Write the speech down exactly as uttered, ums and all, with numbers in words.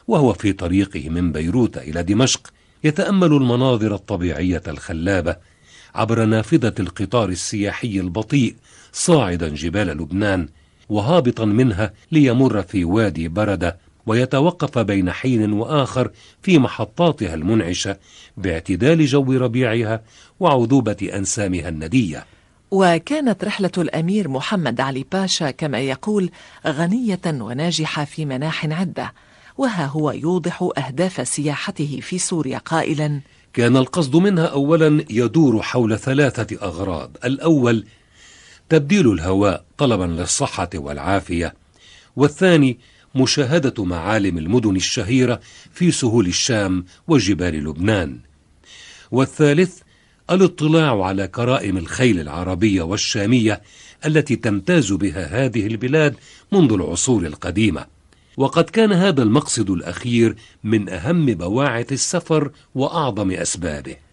وهو في طريقه من بيروت إلى دمشق يتأمل المناظر الطبيعية الخلابة عبر نافذة القطار السياحي البطيء صاعدا جبال لبنان وهابطا منها ليمر في وادي بردة ويتوقف بين حين وآخر في محطاتها المنعشة باعتدال جو ربيعها وعذوبة أنسامها الندية. وكانت رحلة الأمير محمد علي باشا كما يقول غنية وناجحة في مناح عدة، وها هو يوضح أهداف سياحته في سوريا قائلا: كان القصد منها أولا يدور حول ثلاثة أغراض: الأول تبديل الهواء طلبا للصحة والعافية، والثاني مشاهدة معالم المدن الشهيرة في سهول الشام وجبال لبنان، والثالث الاطلاع على كرائم الخيل العربية والشامية التي تمتاز بها هذه البلاد منذ العصور القديمة. وقد كان هذا المقصد الأخير من أهم بواعث السفر وأعظم أسبابه.